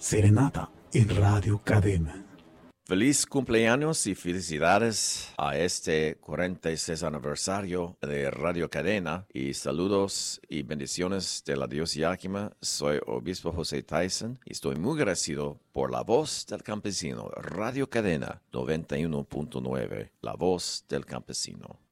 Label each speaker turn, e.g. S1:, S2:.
S1: Serenata en Radio Cadena.
S2: Feliz cumpleaños y felicidades a este 46 aniversario de Radio Cadena y saludos y bendiciones de la Dios Yakima. Soy Obispo José Tyson y estoy muy agradecido por la voz del campesino, Radio Cadena 91.9, la voz del campesino.